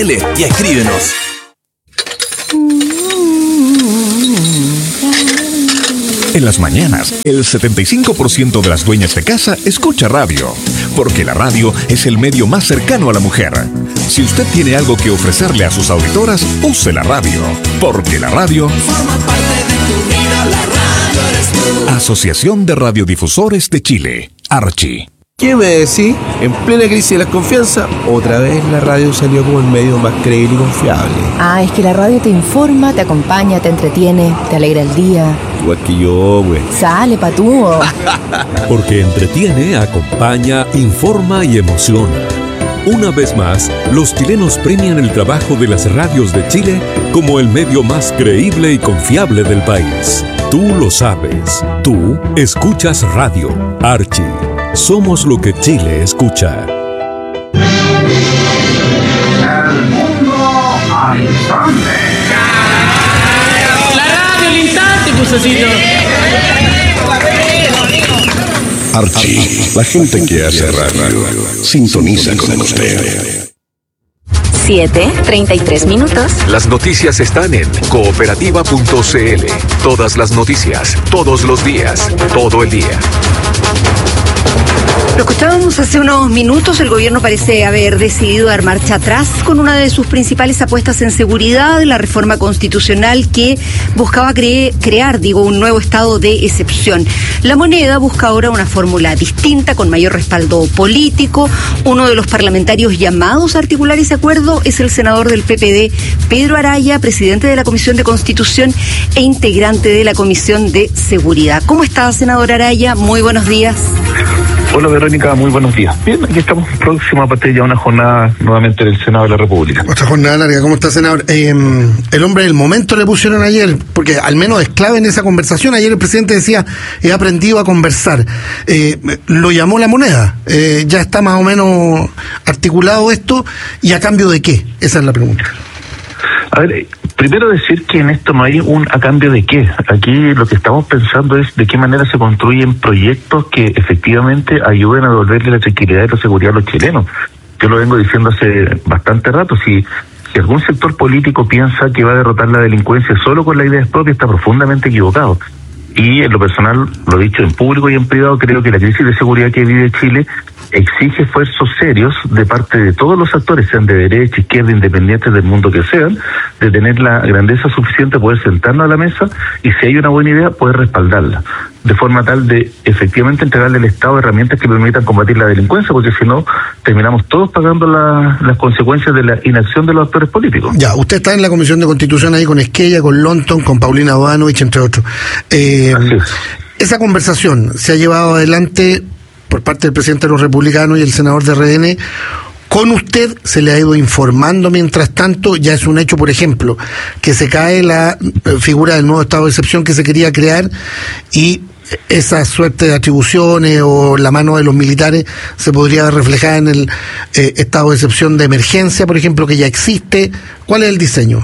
Y escríbenos. En las mañanas, el 75% de las dueñas de casa escucha radio, porque la radio es el medio más cercano a la mujer. Si usted tiene algo que ofrecerle a sus auditoras, use la radio, porque la radio forma parte de tu vida, la radio eres tú. Asociación de Radiodifusores de Chile, Archi. ¿Qué me decís? En plena crisis de la confianza, otra vez la radio salió como el medio más creíble y confiable. Ah, es que la radio te informa, te acompaña, te entretiene, te alegra el día. Igual que yo, güey. Sale, patúo. Porque entretiene, acompaña, informa y emociona. Una vez más, los chilenos premian el trabajo de las radios de Chile como el medio más creíble y confiable del país. Tú lo sabes. Tú escuchas radio. Archi. Somos lo que Chile escucha. El mundo al instante. La radio al instante, Cusacito. Archi, la gente que hace radio, sintoniza con usted. 7:33. Las noticias están en cooperativa.cl. Todas las noticias, todos los días, todo el día. Lo escuchábamos hace unos minutos. El gobierno parece haber decidido dar marcha atrás con una de sus principales apuestas en seguridad, la reforma constitucional que buscaba crear un nuevo estado de excepción. La Moneda busca ahora una fórmula distinta, con mayor respaldo político. Uno de los parlamentarios llamados a articular ese acuerdo es el senador del PPD, Pedro Araya, presidente de la Comisión de Constitución e integrante de la Comisión de Seguridad. ¿Cómo está, senador Araya? Muy buenos días. Hola, Verónica, muy buenos días. Bien, aquí estamos próximos a partir ya una jornada nuevamente del Senado de la República. Otra jornada larga. ¿Cómo está, senador? El hombre del momento le pusieron ayer, porque al menos es clave en esa conversación. Ayer el presidente decía, he aprendido a conversar. Lo llamó La Moneda. Ya está más o menos articulado esto, ¿y a cambio de qué? Esa es la pregunta. A ver, primero decir que en esto no hay un a cambio de qué. Aquí lo que estamos pensando es de qué manera se construyen proyectos que efectivamente ayuden a devolverle la tranquilidad y la seguridad a los chilenos. Yo lo vengo diciendo hace bastante rato. Si algún sector político piensa que va a derrotar la delincuencia solo con las ideas propias, está profundamente equivocado. Y en lo personal, lo he dicho en público y en privado, creo que la crisis de seguridad que vive Chile exige esfuerzos serios de parte de todos los actores, sean de derecha, izquierda, independientes del mundo que sean, de tener la grandeza suficiente para poder sentarnos a la mesa y, si hay una buena idea, poder respaldarla, de forma tal de efectivamente entregarle al Estado herramientas que permitan combatir la delincuencia, porque si no, terminamos todos pagando las consecuencias de la inacción de los actores políticos. Ya, usted está en la Comisión de Constitución ahí con Esquella, con Lonton, con Paulina Bodanovich, entre otros. Esa conversación se ha llevado adelante por parte del presidente de los republicanos y el senador de RN. Con usted se le ha ido informando mientras tanto. Ya es un hecho, por ejemplo, que se cae la figura del nuevo estado de excepción que se quería crear, y esa suerte de atribuciones o la mano de los militares se podría ver reflejada en el estado de excepción de emergencia, por ejemplo, que ya existe. ¿Cuál es el diseño?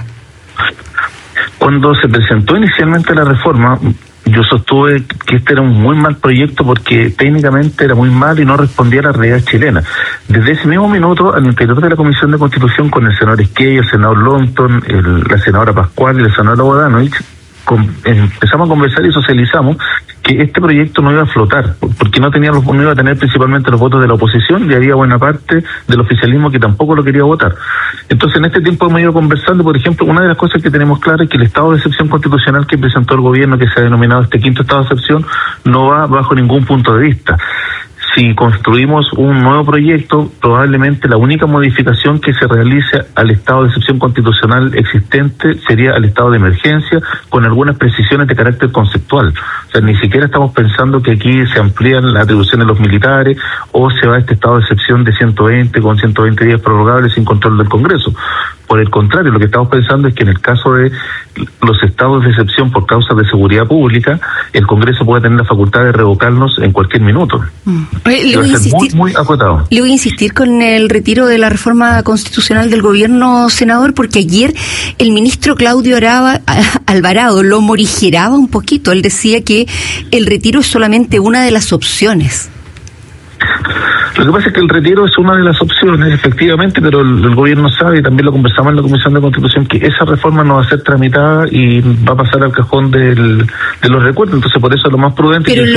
Cuando se presentó inicialmente la reforma, yo sostuve que este era un muy mal proyecto porque técnicamente era muy mal y no respondía a la realidad chilena. Desde ese mismo minuto, al interior de la Comisión de Constitución, con el senador Esquella, el senador Lonton, la senadora Pascual y el senador Bodanovich, empezamos a conversar y socializamos que este proyecto no iba a flotar, porque no iba a tener principalmente los votos de la oposición, y había buena parte del oficialismo que tampoco lo quería votar. Entonces, en este tiempo hemos ido conversando. Por ejemplo, una de las cosas que tenemos claro es que el estado de excepción constitucional que presentó el gobierno, que se ha denominado este quinto estado de excepción, no va bajo ningún punto de vista. Si construimos un nuevo proyecto, probablemente la única modificación que se realice al estado de excepción constitucional existente sería al estado de emergencia, con algunas precisiones de carácter conceptual. O sea, ni siquiera estamos pensando que aquí se amplían las atribuciones de los militares o se va a este estado de excepción de 120 con 120 días prorrogables sin control del Congreso. Por el contrario, lo que estamos pensando es que en el caso de los estados de excepción por causas de seguridad pública, el Congreso puede tener la facultad de revocarlos en cualquier minuto. Le voy a insistir, muy acotado. Le voy a insistir con el retiro de la reforma constitucional del gobierno, senador, porque ayer el ministro Claudio Alvarado lo morigeraba un poquito. Él decía que el retiro es solamente una de las opciones. Lo que pasa es que el retiro es una de las opciones, efectivamente, pero el gobierno sabe, y también lo conversamos en la Comisión de Constitución, que esa reforma no va a ser tramitada y va a pasar al cajón de los recuerdos. Entonces, por eso lo más prudente...